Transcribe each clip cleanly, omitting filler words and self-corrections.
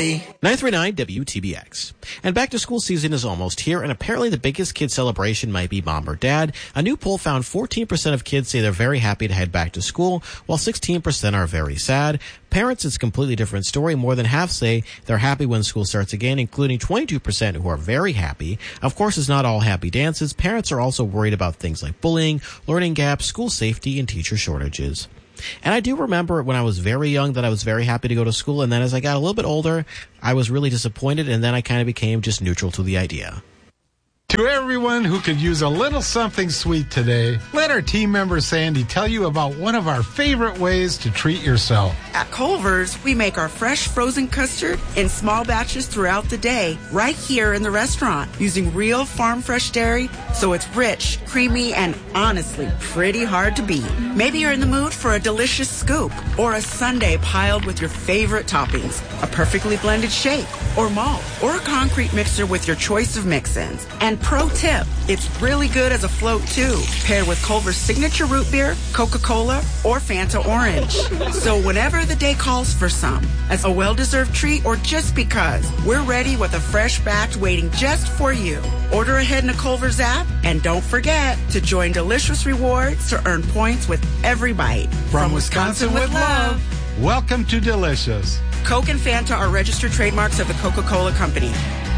Bye. 939 WTBX. And back to school season is almost here, and apparently the biggest kid celebration might be mom or dad. A new poll found 14% of kids say they're very happy to head back to school, while 16% are very sad. Parents, it's a completely different story. More than half say they're happy when school starts again, including 22% who are very happy. Of course, it's not all happy dances. Parents are also worried about things like bullying, learning gaps, school safety, and teacher shortages. And I do remember when I was very young that I was very happy to go to school, and then as I got a little bit older, I was really disappointed, and then I kind of became just neutral to the idea. To everyone who could use a little something sweet today, let our team member Sandy tell you about one of our favorite ways to treat yourself. At Culver's, we make our fresh frozen custard in small batches throughout the day, right here in the restaurant, using real farm fresh dairy, so it's rich, creamy, and honestly pretty hard to beat. Maybe you're in the mood for a delicious scoop, or a sundae piled with your favorite toppings, a perfectly blended shake, or malt, or a concrete mixer with your choice of mix-ins. And pro tip, it's really good as a float too, paired with Culver's signature root beer, Coca-Cola, or Fanta Orange. So whenever the day calls for some, as a well-deserved treat or just because, we're ready with a fresh batch waiting just for you. Order ahead in the Culver's app, and don't forget to join Delicious Rewards to earn points with every bite. From Wisconsin with love, welcome to Delicious. Coke and Fanta are registered trademarks of the Coca-Cola Company.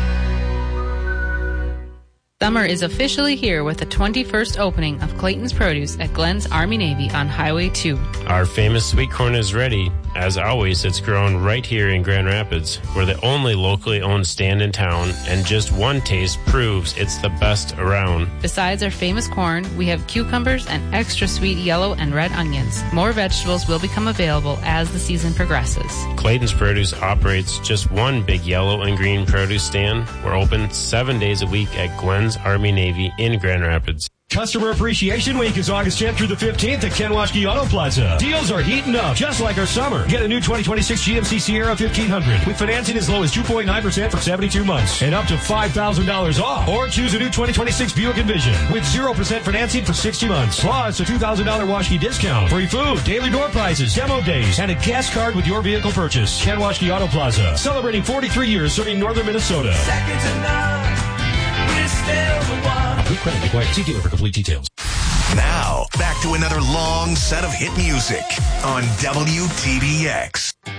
Summer is officially here with the 21st opening of Clayton's Produce at Glenn's Army-Navy on Highway 2. Our famous sweet corn is ready. As always, it's grown right here in Grand Rapids. We're the only locally owned stand in town, and just one taste proves it's the best around. Besides our famous corn, we have cucumbers and extra sweet yellow and red onions. More vegetables will become available as the season progresses. Clayton's Produce operates just one big yellow and green produce stand. We're open 7 days a week at Glenn's Army-Navy in Grand Rapids. Customer Appreciation Week is August 10th through the 15th at Kenwashke Auto Plaza. Deals are heating up, just like our summer. Get a new 2026 GMC Sierra 1500 with financing as low as 2.9% for 72 months and up to $5,000 off. Or choose a new 2026 Buick Envision with 0% financing for 60 months. Plus a $2,000 Washke discount, free food, daily door prizes, demo days, and a gas card with your vehicle purchase. Kenwashke Auto Plaza, celebrating 43 years serving northern Minnesota. Second to none, we're still the one. Approved credit required. See dealer for complete details. Now, back to another long set of hit music on WTBX.